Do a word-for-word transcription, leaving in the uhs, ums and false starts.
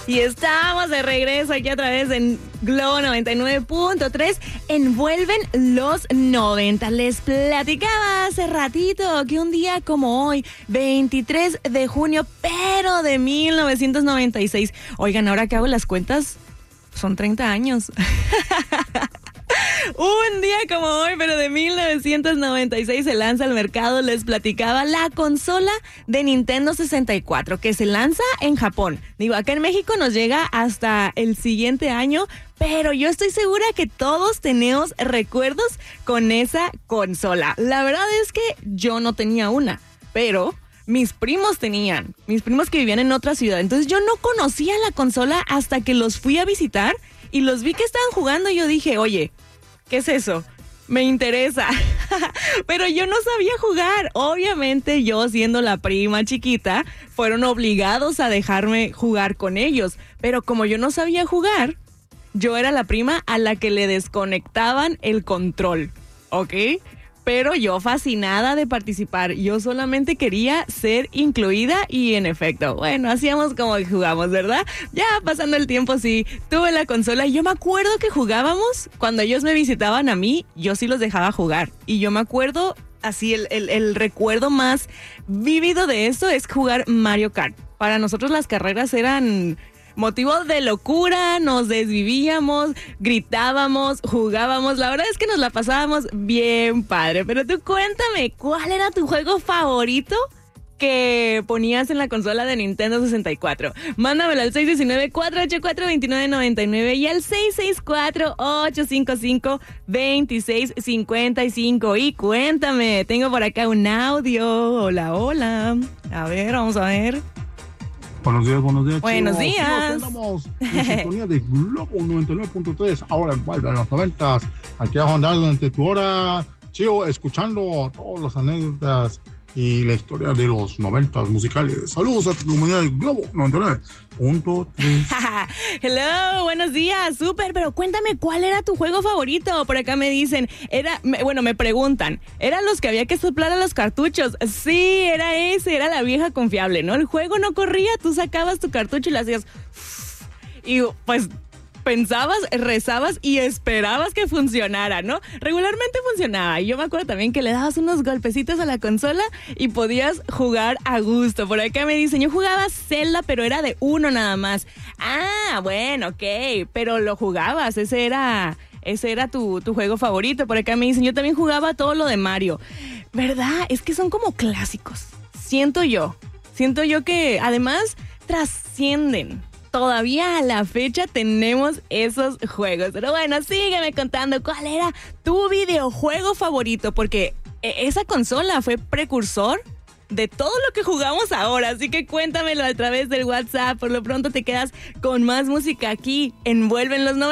Y estamos de regreso aquí a través de Globo noventa y nueve punto tres. Envuelven los noventa. Les platicaba hace ratito que un día como hoy, veintitrés de junio, pero de mil novecientos noventa y seis. Oigan, ahora que hago las cuentas, son treinta años. Un día como hoy, pero de mil novecientos noventa y seis se lanza al mercado, les platicaba, la consola de Nintendo sesenta y cuatro, que se lanza en Japón. Digo, acá en México nos llega hasta el siguiente año, pero yo estoy segura que todos tenemos recuerdos con esa consola. La verdad es que yo no tenía una, pero mis primos tenían, mis primos que vivían en otra ciudad. Entonces yo no conocía la consola hasta que los fui a visitar y los vi que estaban jugando y yo dije, oye, ¿qué es eso? Me interesa. Pero yo no sabía jugar. Obviamente yo, siendo la prima chiquita, fueron obligados a dejarme jugar con ellos. Pero como yo no sabía jugar, yo era la prima a la que le desconectaban el control, ¿ok? Pero yo fascinada de participar. Yo solamente quería ser incluida y en efecto, bueno, hacíamos como que jugamos, ¿verdad? Ya pasando el tiempo, sí, tuve la consola y yo me acuerdo que jugábamos, cuando ellos me visitaban a mí, yo sí los dejaba jugar. Y yo me acuerdo, así, el, el, el recuerdo más vívido de eso es jugar Mario Kart. Para nosotros las carreras eran motivo de locura, nos desvivíamos, gritábamos, jugábamos. La verdad es que nos la pasábamos bien padre. Pero tú cuéntame, ¿cuál era tu juego favorito que ponías en la consola de Nintendo sesenta y cuatro? Mándamelo al seis uno nueve, cuatro ocho cuatro, dos nueve nueve nueve y al seis seis cuatro, ocho cinco cinco, dos seis cinco cinco. Y cuéntame, tengo por acá un audio. Hola, hola. A ver, vamos a ver. Buenos días, buenos días. Buenos chicos. días. Estamos en sintonía de Globo noventa y nueve punto tres. Ahora envuelve en los noventas. Aquí vamos a andar durante tu hora, chido, escuchando todas las anécdotas y la historia de los noventas musicales. Saludos a tu comunidad de Globo noventa y nueve punto tres. Hello, buenos días, súper, pero cuéntame, ¿cuál era tu juego favorito? Por acá me dicen, era, me, bueno, me preguntan, ¿eran los que había que soplar a los cartuchos? Sí, era ese, era la vieja confiable, ¿no? El juego no corría, tú sacabas tu cartucho y le hacías y pues pensabas, rezabas y esperabas que funcionara, ¿no? Regularmente funcionaba. Y yo me acuerdo también que le dabas unos golpecitos a la consola y podías jugar a gusto. Por acá me dicen, yo jugaba Zelda, pero era de uno nada más. Ah, bueno, ok, pero lo jugabas, ese era, ese era tu, tu juego favorito. Por acá me dicen, yo también jugaba todo lo de Mario. ¿Verdad? Es que son como clásicos. Siento yo, siento yo que además trascienden. Todavía a la fecha tenemos esos juegos. Pero bueno, sígueme contando cuál era tu videojuego favorito, porque esa consola fue precursor de todo lo que jugamos ahora. Así que cuéntamelo a través del WhatsApp. Por lo pronto te quedas con más música aquí. Envuelven los noventa.